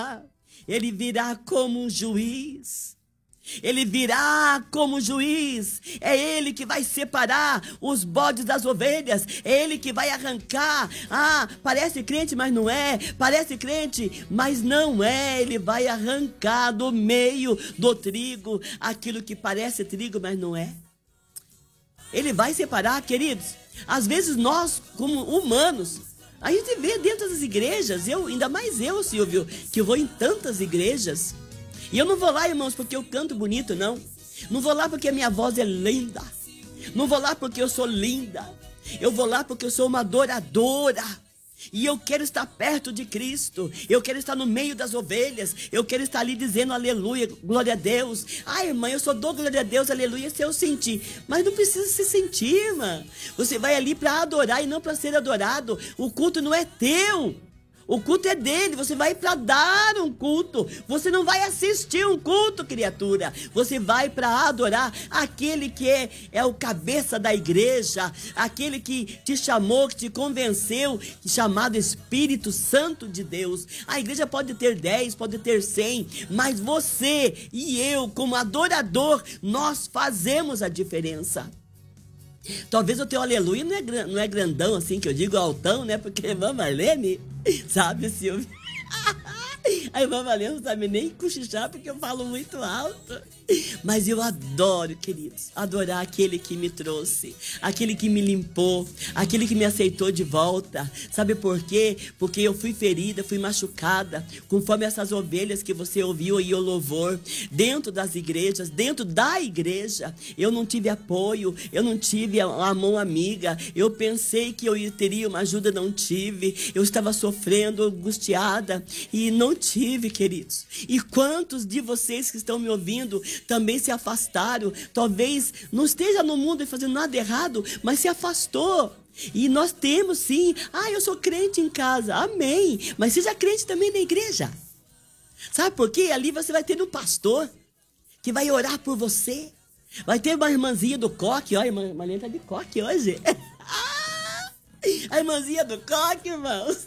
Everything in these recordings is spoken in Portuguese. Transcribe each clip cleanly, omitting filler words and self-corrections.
Ele virá como um juiz. Ele virá como juiz. É ele que vai separar os bodes das ovelhas. É ele que vai arrancar. Parece crente, mas não é. Parece crente, mas não é. Ele vai arrancar do meio do trigo aquilo que parece trigo, mas não é. Ele vai separar, queridos. Às vezes nós, como humanos, a gente vê dentro das igrejas, ainda mais eu, Silvio, que eu vou em tantas igrejas. E eu não vou lá, irmãos, porque eu canto bonito, não. Não vou lá porque a minha voz é linda. Não vou lá porque eu sou linda. Eu vou lá porque eu sou uma adoradora. E eu quero estar perto de Cristo. Eu quero estar no meio das ovelhas. Eu quero estar ali dizendo aleluia, glória a Deus. Irmã, eu só dou glória a Deus, aleluia, se eu sentir. Mas não precisa se sentir, irmã. Você vai ali para adorar e não para ser adorado. O culto não é teu. O culto é dele, você vai para dar um culto. Você não vai assistir um culto, criatura. Você vai para adorar aquele que é o cabeça da igreja, aquele que te chamou, que te convenceu, chamado Espírito Santo de Deus. A igreja pode ter 10, pode ter 100, mas você e eu, como adorador, nós fazemos a diferença. Talvez o teu aleluia não é grandão assim, que eu digo altão, né? Porque a irmã Marlene, sabe, Silvio? A irmã Marlene não sabe nem cochichar porque eu falo muito alto. Mas eu adoro, queridos, adorar aquele que me trouxe, aquele que me limpou, aquele que me aceitou de volta. Sabe por quê? Porque eu fui ferida, fui machucada, conforme essas ovelhas que você ouviu aí o louvor, dentro das igrejas, dentro da igreja. Eu não tive apoio, eu não tive a mão amiga, eu pensei que eu teria uma ajuda, não tive. Eu estava sofrendo, angustiada e não tive, queridos. E quantos de vocês que estão me ouvindo também se afastaram, talvez não esteja no mundo fazendo nada errado, mas se afastou. E nós temos sim, eu sou crente em casa, amém, mas seja crente também na igreja. Sabe por quê? Ali você vai ter um pastor que vai orar por você, vai ter uma irmãzinha do coque, a irmã Marlene tá de coque hoje. A irmãzinha do coque, irmãos.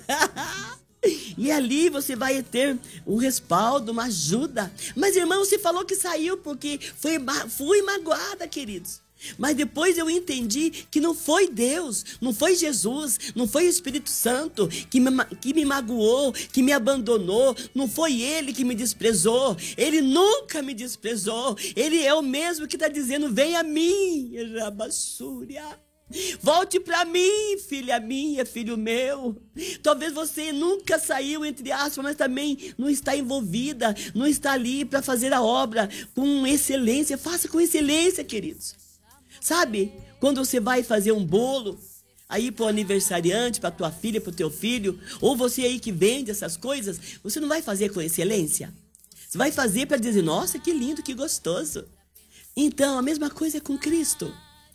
E ali você vai ter um respaldo, uma ajuda. Mas, irmão, você falou que saiu porque fui magoada, queridos. Mas depois eu entendi que não foi Deus, não foi Jesus, não foi o Espírito Santo que me magoou, que me abandonou. Não foi Ele que me desprezou. Ele nunca me desprezou. Ele é o mesmo que está dizendo, vem a mim, Rabassúria. Volte para mim, filha minha, filho meu. Talvez você nunca saiu, entre aspas, mas também não está envolvida, não está ali para fazer a obra com excelência. Faça com excelência, queridos. Sabe, quando você vai fazer um bolo aí para o aniversariante, para tua filha, para o teu filho, ou você aí que vende essas coisas, você não vai fazer com excelência. Você vai fazer para dizer, nossa, que lindo, que gostoso. Então, a mesma coisa é com Cristo.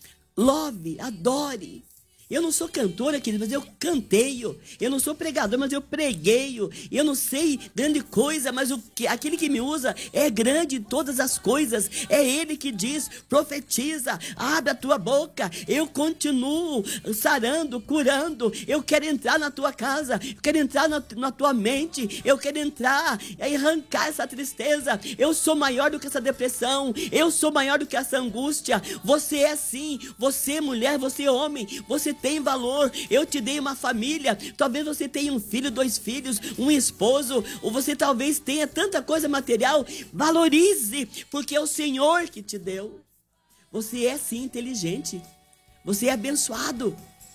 Love, adore. Eu não sou cantora, querido, mas eu canteio. Eu não sou pregador, mas eu pregueio. Eu não sei grande coisa, mas aquele que me usa é grande em todas as coisas. É Ele que diz, profetiza, abre a tua boca. Eu continuo sarando, curando. Eu quero entrar na tua casa, eu quero entrar na tua mente. Eu quero entrar e arrancar essa tristeza. Eu sou maior do que essa depressão. Eu sou maior do que essa angústia. Você é assim, você mulher, você homem, você tem valor. Eu te dei uma família. Talvez você tenha um filho, 2 filhos, um esposo, ou você talvez tenha tanta coisa material. Valorize, porque é o Senhor que te deu. Você é sim inteligente. Você é abençoado.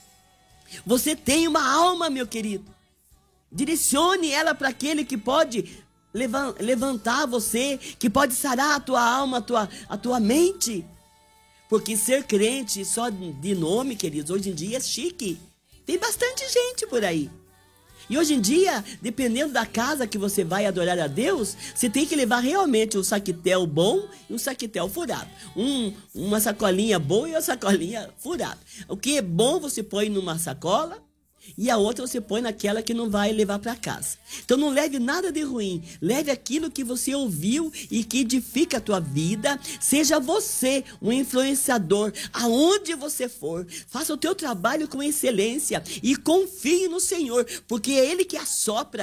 Você tem uma alma, meu querido. Direcione ela para aquele que pode levantar você, que pode sarar a tua alma, a tua mente. Porque ser crente só de nome, queridos, hoje em dia é chique. Tem bastante gente por aí. E hoje em dia, dependendo da casa que você vai adorar a Deus, você tem que levar realmente um saquetel bom e um saquetel furado. Uma sacolinha boa e uma sacolinha furada. O que é bom você põe numa sacola e a outra você põe naquela que não vai levar para casa. Então não leve nada de ruim, leve aquilo que você ouviu e que edifica a tua vida. Seja você um influenciador aonde você for. Faça o teu trabalho com excelência e confie no Senhor, porque é Ele que assopra